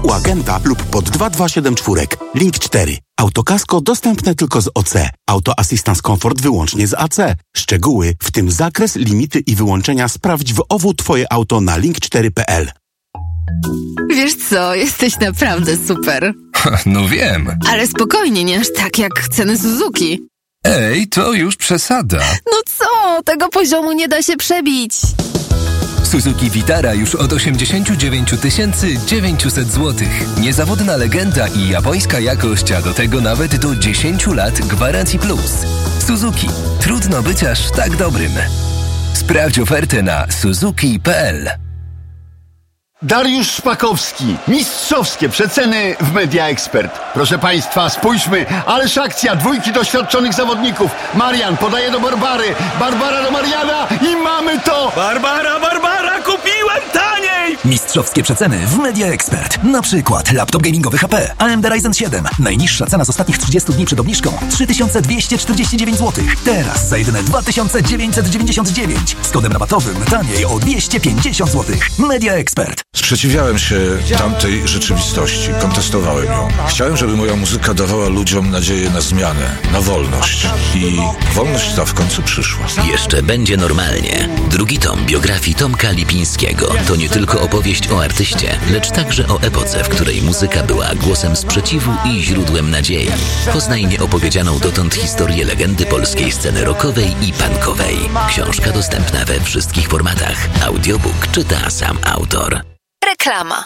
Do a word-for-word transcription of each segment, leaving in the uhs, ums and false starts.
u agenta lub pod dwa dwa siedem cztery. Link cztery. Autokasko dostępne tylko z O C. Auto Assistance Comfort wyłącznie z A C. Szczegóły, w tym zakres, limity i wyłączenia sprawdź w O W Twoje auto na link cztery kropka p l. Wiesz co, jesteś naprawdę super. No wiem. Ale spokojnie, nie aż tak jak ceny Suzuki. Ej, to już przesada. No co? Tego poziomu nie da się przebić. Suzuki Vitara już od osiemdziesiąt dziewięć tysięcy dziewięćset złotych. Niezawodna legenda i japońska jakość, a do tego nawet do dziesięć lat gwarancji plus. Suzuki. Trudno być aż tak dobrym. Sprawdź ofertę na suzuki kropka p l. Dariusz Szpakowski. Mistrzowskie przeceny w Media Expert. Proszę Państwa, spójrzmy. Ależ akcja dwójki doświadczonych zawodników. Marian podaje do Barbary. Barbara do Mariana i mamy to! Barbara, Barbara, kupiłem taniej! Mistrzowskie przeceny w Media Expert. Na przykład laptop gamingowy H P A M D Ryzen siedem. Najniższa cena z ostatnich trzydziestu dni przed obniżką trzy tysiące dwieście czterdzieści dziewięć złotych. Teraz za jedyne dwa tysiące dziewięćset dziewięćdziesiąt dziewięć. Z kodem rabatowym taniej o dwieście pięćdziesiąt złotych. Media Expert. Sprzeciwiałem się tamtej rzeczywistości. Kontestowałem ją. Chciałem, żeby moja muzyka dawała ludziom nadzieję na zmianę, na wolność. I wolność ta w końcu przyszła. Jeszcze będzie normalnie. Drugi tom biografii Tomka Lipińskiego to nie tylko opowieść o artyście, lecz także o epoce, w której muzyka była głosem sprzeciwu i źródłem nadziei. Poznaj nieopowiedzianą dotąd historię legendy polskiej sceny rockowej i punkowej. Książka dostępna we wszystkich formatach. Audiobook czyta sam autor. Reklama.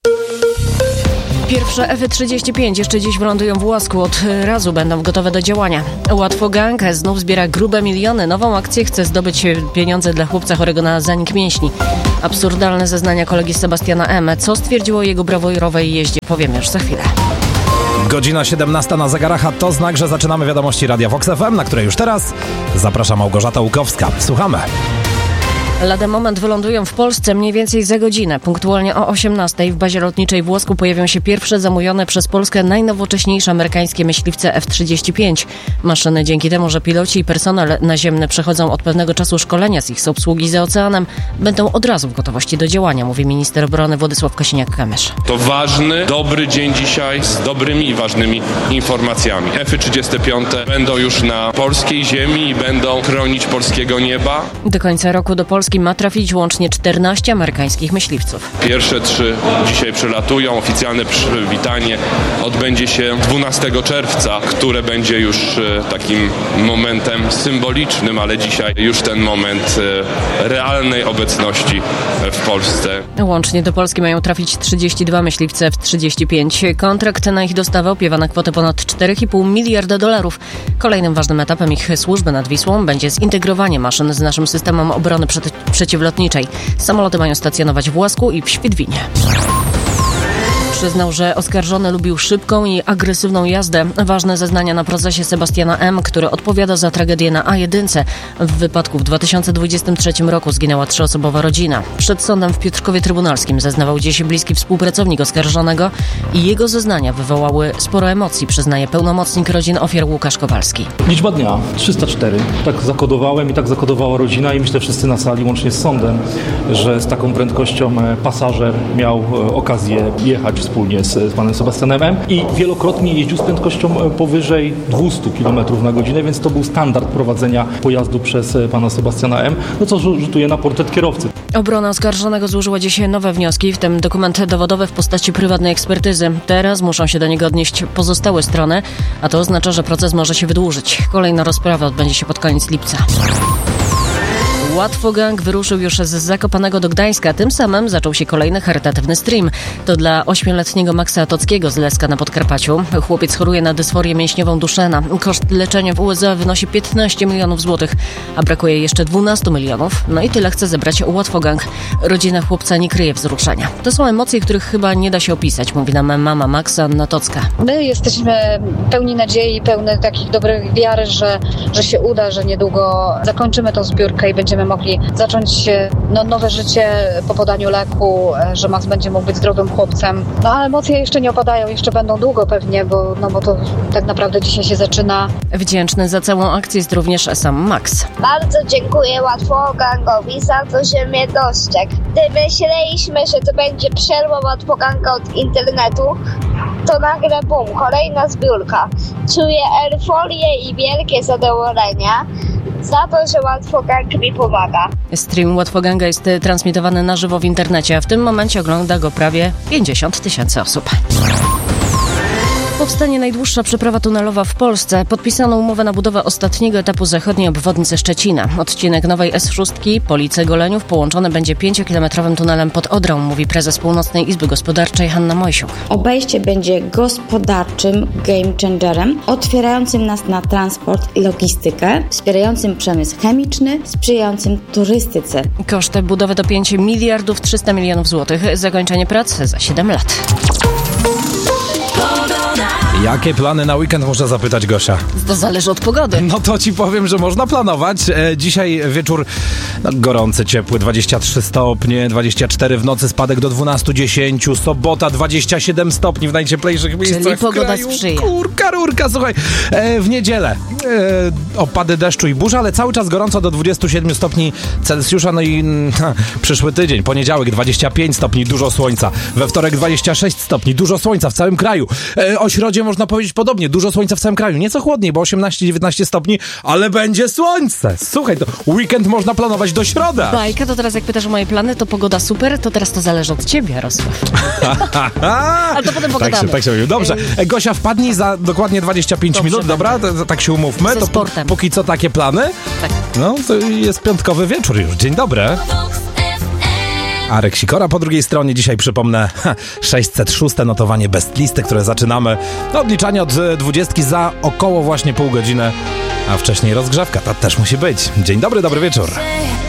Pierwsze F trzydzieści pięć jeszcze dziś wylądują w Łasku. Od razu będą gotowe do działania. Łatwo Gang znów zbiera grube miliony. Nową akcję chce zdobyć pieniądze dla chłopca chorego na zanik mięśni. Absurdalne zeznania kolegi Sebastiana M. Co stwierdziło o jego brawurowej jeździe, powiem już za chwilę. Godzina siedemnasta na zegarach, a to znak, że zaczynamy wiadomości Radia Vox F M, na które już teraz zaprasza Małgorzata Łukowska. Słuchamy. Lada moment wylądują w Polsce mniej więcej za godzinę. Punktualnie o osiemnastej w bazie lotniczej w Łosku pojawią się pierwsze zamówione przez Polskę najnowocześniejsze amerykańskie myśliwce F trzydzieści pięć. Maszyny dzięki temu, że piloci i personel naziemny przechodzą od pewnego czasu szkolenia z ich obsługi za oceanem, będą od razu w gotowości do działania, mówi minister obrony Władysław Kosiniak-Kamysz. To ważny, dobry dzień dzisiaj z dobrymi i ważnymi informacjami. F trzydzieści pięć będą już na polskiej ziemi i będą chronić polskiego nieba. Do końca roku do Polski ma trafić łącznie czternaście amerykańskich myśliwców. Pierwsze trzy dzisiaj przylatują. Oficjalne przywitanie odbędzie się dwunastego czerwca, które będzie już takim momentem symbolicznym, ale dzisiaj już ten moment realnej obecności w Polsce. Łącznie do Polski mają trafić trzydzieści dwa myśliwce F trzydzieści pięć. Kontrakt na ich dostawę opiewa na kwotę ponad cztery i pół miliarda dolarów. Kolejnym ważnym etapem ich służby nad Wisłą będzie zintegrowanie maszyn z naszym systemem obrony przed przeciwlotniczej. Samoloty mają stacjonować w Łasku i w Świdwinie. Przyznał, że oskarżony lubił szybką i agresywną jazdę. Ważne zeznania na procesie Sebastiana M., który odpowiada za tragedię na A jeden. W wypadku w dwa tysiące dwudziestym trzecim roku zginęła trzyosobowa rodzina. Przed sądem w Piotrkowie Trybunalskim zeznawał dziś bliski współpracownik oskarżonego i jego zeznania wywołały sporo emocji, przyznaje pełnomocnik rodzin ofiar Łukasz Kowalski. Liczba dnia trzysta cztery. Tak zakodowałem i tak zakodowała rodzina i myślę wszyscy na sali, łącznie z sądem, że z taką prędkością pasażer miał okazję jechać wspólnie z, z panem Sebastianem M. i wielokrotnie jeździł z prędkością powyżej dwieście kilometrów na godzinę, więc to był standard prowadzenia pojazdu przez pana Sebastiana M., no co rzutuje na portret kierowcy. Obrona oskarżonego złożyła dzisiaj nowe wnioski, w tym dokument dowodowy w postaci prywatnej ekspertyzy. Teraz muszą się do niego odnieść pozostałe strony, a to oznacza, że proces może się wydłużyć. Kolejna rozprawa odbędzie się pod koniec lipca. Łatwo Gang wyruszył już z Zakopanego do Gdańska. Tym samym zaczął się kolejny charytatywny stream. To dla ośmioletniego Maxa Tockiego z Leska na Podkarpaciu. Chłopiec choruje na dysforię mięśniową Duszena. Koszt leczenia w U S A wynosi piętnaście milionów złotych, a brakuje jeszcze dwanaście milionów. No i tyle chce zebrać Łatwo Gang. Rodzina chłopca nie kryje wzruszenia. To są emocje, których chyba nie da się opisać, mówi nam mama Maxa, Anna Tocka. My jesteśmy pełni nadziei, pełne takich dobrych wiary, że, że się uda, że niedługo zakończymy tą zbiórkę i będziemy będziemy mogli zacząć no, nowe życie po podaniu leku, że Max będzie mógł być zdrowym chłopcem. No ale emocje jeszcze nie opadają, jeszcze będą długo pewnie, bo, no, bo to tak naprawdę dzisiaj się zaczyna. Wdzięczny za całą akcję jest również sam Max. Bardzo dziękuję Łatwogangowi za to, że mnie dostrzegł. Gdy myśleliśmy, że to będzie przerwa Łatwoganga od internetu, to nagle bum, kolejna zbiórka. Czuję euforię i wielkie zadowolenie za to, że Łatwogang mi pomaga. Stream Łatwoganga jest transmitowany na żywo w internecie, a w tym momencie ogląda go prawie pięćdziesiąt tysięcy osób. Powstanie najdłuższa przeprawa tunelowa w Polsce. Podpisano umowę na budowę ostatniego etapu zachodniej obwodnicy Szczecina. Odcinek nowej S sześć Police-Goleniów połączony będzie pięciokilometrowym tunelem pod Odrą, mówi prezes Północnej Izby Gospodarczej Hanna Mojsiuk. Obejście będzie gospodarczym game changerem, otwierającym nas na transport i logistykę, wspierającym przemysł chemiczny, sprzyjającym turystyce. Koszt budowy to pięć miliardów trzysta milionów złotych. Zakończenie prac za siedem lat. Jakie plany na weekend, muszę zapytać Gosia? To zależy od pogody. No to ci powiem, że można planować. E, dzisiaj wieczór no, gorący, ciepły, dwadzieścia trzy stopnie, dwadzieścia cztery w nocy, spadek do dwanaście dziesięć, sobota dwadzieścia siedem stopni w najcieplejszych miejscach Czyli pogoda w kraju. sprzyja. Kurka, rurka, słuchaj. E, w niedzielę e, opady deszczu i burza, ale cały czas gorąco do dwudziestu siedmiu stopni Celsjusza. No i ha, przyszły tydzień, poniedziałek dwadzieścia pięć stopni, dużo słońca. We wtorek dwadzieścia sześć stopni, dużo słońca w całym kraju. E, o środzie można powiedzieć podobnie, dużo słońca w całym kraju. Nieco chłodniej, bo osiemnaście dziewiętnaście stopni, ale będzie słońce. Słuchaj, to weekend można planować do środy. Bajka, to teraz jak pytasz o moje plany, to pogoda super, to teraz to zależy od ciebie, Jarosław. Ale to potem pogadamy. Tak się, tak się mówił. Dobrze, Gosia, wpadnij za dokładnie dwadzieścia pięć Dobrze, minut, dobra? To, tak się umówmy. Ze to sportem. Póki co takie plany. Tak. No, to jest piątkowy wieczór już. Dzień dobry. Arek Sikora po drugiej stronie. Dzisiaj przypomnę sześćset szóste notowanie best listy, które zaczynamy. No, odliczanie od dwudziestki za około właśnie pół godziny, a wcześniej rozgrzewka. To też musi być. Dzień dobry, dobry wieczór.